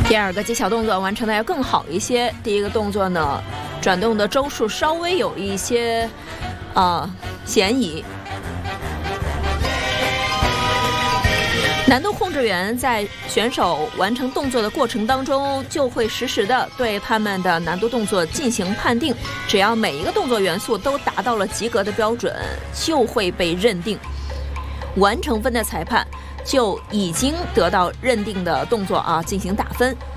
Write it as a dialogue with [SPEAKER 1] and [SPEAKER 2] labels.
[SPEAKER 1] 第二个技巧动作完成的要更好一些。第一个动作呢，转动的周数稍微有一些嫌疑。难度控制员在选手完成动作的过程当中，就会实时的对他们的难度动作进行判定，只要每一个动作元素都达到了及格的标准，就会被认定。完成分的裁判就已经得到认定的动作进行打分。